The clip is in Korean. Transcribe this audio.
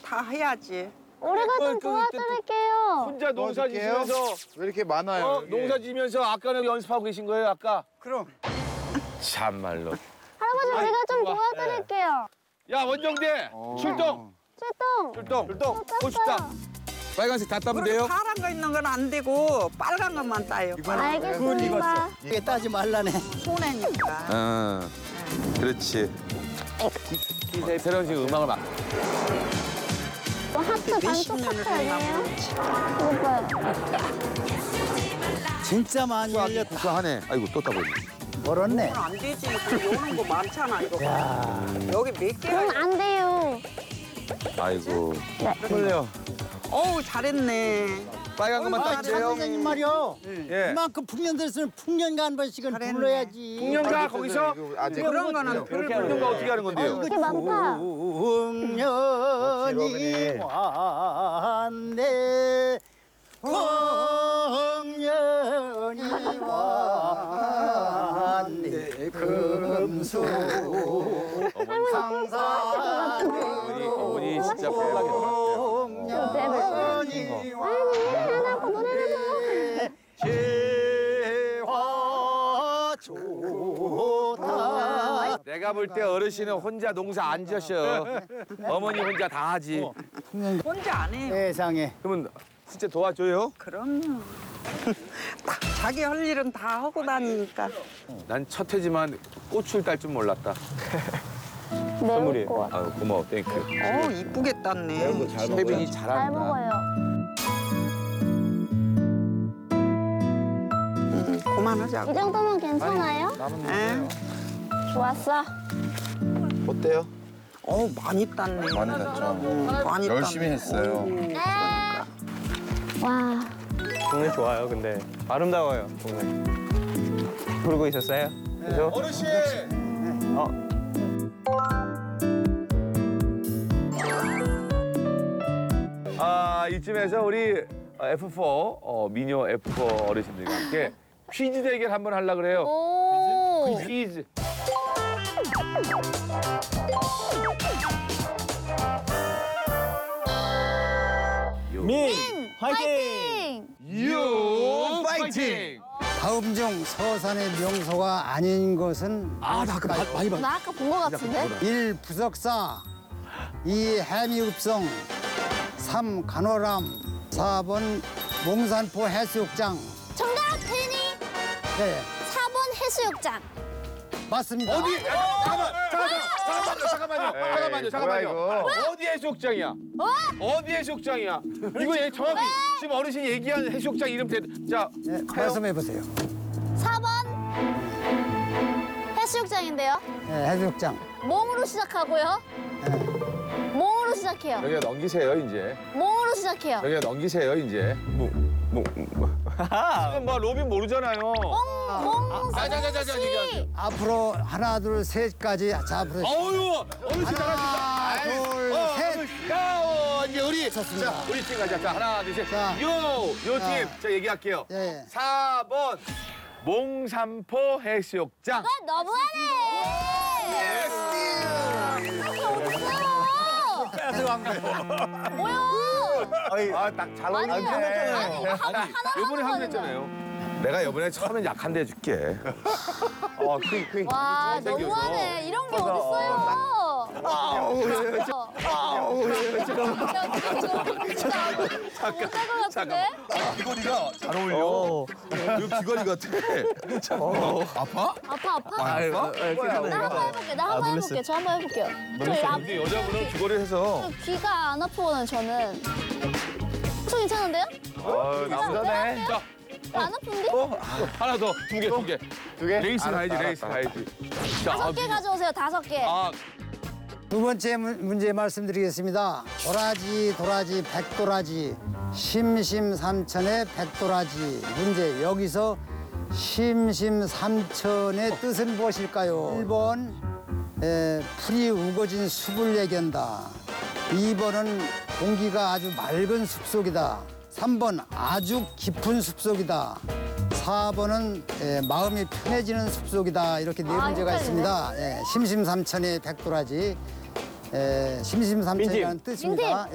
다 해야지. 우리가 좀 도와드릴게요. 혼자 농사 지으면서 왜 이렇게 많아요? 농사 지으면서 아까는 연습하고 계신 거예요, 아까? 그럼. 참말로. 할아버지 우리가 좀 도와드릴게요. 야, 원정대 출동. 출동. 출동. 고추장. 빨간색 다 따면 돼요? 파란 거 있는 건 안 되고 빨간 것만 따요. 알겠습니다. 이게 따지 말라네. 손해니까. 응. 그렇지. 새로운 지금 음악을 막. 뭐 하트 반쪽 몇십 년을 하트 했나 아니에요? 모르지. 이거 봐요. 진짜 많이 열렸다. 구수하네. 아이고, 또 따고 있네. 멀었네. 안 되지. 그 오는 거 많잖아 이거. 여기 몇 개야? 그럼 안 돼요. 아이고. 흘려. 어우 잘했네. 빨간 것만 아, 따주세요. 선생님 말이요. 예. 이만큼 풍년들었으면 풍년가 한 번씩은 잘했네. 불러야지. 풍년가 거기서 아직 그런 거는 풍년가 어떻게 하는 건데요? 이게 많다. 풍년이 왔네. 풍년이 왔네. 금수 상산을 어머니 진짜 뺄라겠다. 풍년이 왔네. 재화 좋다. 내가 볼 때 어르신은 혼자 농사 안 지셔. 어머니 혼자 다 하지. 혼자 안 해요. 세상에. 그러면 진짜 도와줘요? 그럼요. 다 자기 할 일은 다 하고 다니니까. 난 첫 해지만 꽃을 딸 줄 몰랐다. 매울 것 같아. 아유, 고마워. 땡큐. 이쁘게 땄네. 혜빈이 잘 잘한다. 먹어요. 그만하자고. 이 정도면 괜찮아요? 에? 좋았어. 어때요? 많이 땄네. 많이 땄죠. 많이 열심히 땄네. 했어요. 와. 동네 좋아요, 근데 아름다워요, 동네. 부르고 있었어요? 그죠? 어르신! 이쯤에서 우리 F4, 미녀 F4 어르신들과 함께 퀴즈 대결 한번 하려고 그래요. 오. 퀴즈. 민! 파이팅! 유 파이팅! 다음 중 서산의 명소가 아닌 것은 나 아까 많이 봤. 나 아까 본 것 같은데? 1. 부석사 2. 해미읍성 3. 간호람 4번 몽산포 해수욕장. 정답 태니 네, 4번 해수욕장. 맞습니다. 어디? 잠깐만요. 이거? 어디 해수욕장이야? 어디 해수욕장이야? 이거 정확히 지금 어르신이 얘기한 해수욕장 이름 자, 네, 말씀해 보세요. 4번 해수욕장인데요. 네, 해수욕장. 몽으로 시작하고요. 몽으로 시작해요. 여기가 넘기세요 이제. 몽으로 시작해요. 여기가 넘기세요 이제. 지금 뭐 로빈 모르잖아요. 몽씨. 앞으로 하나, 둘, 셋까지. 자, 앞으로. 어유 어르신 하나, 둘, 셋. 이제 우리 좋습니다. 자, 우리 팀 가자. 자, 하나, 둘, 셋. 자. 요 팀. 자, 얘기할게요. 예. 4번 몽산포 해수욕장. 뭐야? 딱잘 아니, 아니, 요번에 하면 됐잖아요. 내가 요번에 처음엔 약한데 해줄게. 와, 생겨서. 너무하네. 이런 게 어딨어요? 잠깐. 귀걸이가 잘 어울려. 이거 귀걸이 같아. 아파? 아파. 아이고. 나 한번 해볼게. 저 한번 해볼게요. 근데 여자분은 귀걸이 해서. 귀가 안 아프거든요, 저는. 저 괜찮은데요? 남자네. 자, 안 아픈데? 하나 더. 두 개. 레이스 가야지. 자, 5개 가져오세요, 5개. 두 번째 문제 말씀드리겠습니다. 도라지, 백도라지, 심심삼천의 백도라지. 문제, 여기서 심심삼천의 뜻은 무엇일까요? 1번, 풀이 우거진 숲을 얘기한다. 2번은 공기가 아주 맑은 숲속이다. 3번, 아주 깊은 숲속이다. 4번은 마음이 편해지는 숲속이다. 이렇게 네 문제가 헷갈리네. 있습니다. 심심삼천의 백도라지. 심심삼천이라는 뜻입니다.